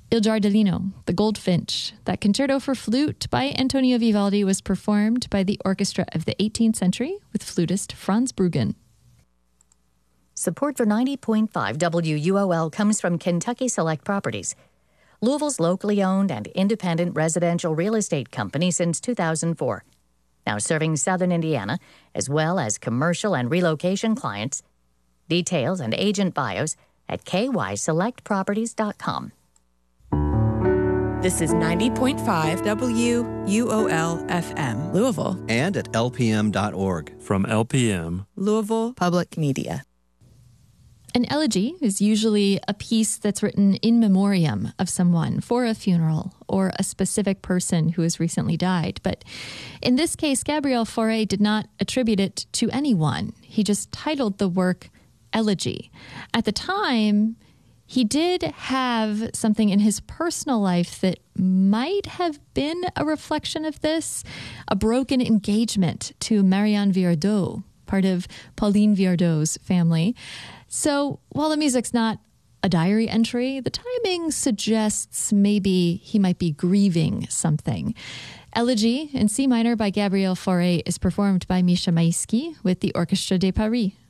Il Giardellino, The Goldfinch. That concerto for flute by Antonio Vivaldi was performed by the orchestra of the 18th century with flutist Franz Bruggen. Support for 90.5 WUOL comes from Kentucky Select Properties, Louisville's locally owned and independent residential real estate company since 2004. Now serving Southern Indiana, as well as commercial and relocation clients. Details and agent bios at kyselectproperties.com. This is 90.5 WUOL FM, Louisville. And at lpm.org. From LPM, Louisville Public Media. An elegy is usually a piece that's written in memoriam of someone for a funeral or a specific person who has recently died. But in this case, Gabriel Fauré did not attribute it to anyone. He just titled the work Elegy. At the time, he did have something in his personal life that might have been a reflection of this, a broken engagement to Marianne Viardot, part of Pauline Viardot's family. So while the music's not a diary entry, the timing suggests maybe he might be grieving something. Elegy in C minor by Gabriel Fauré is performed by Misha Maïski with the Orchestre de Paris.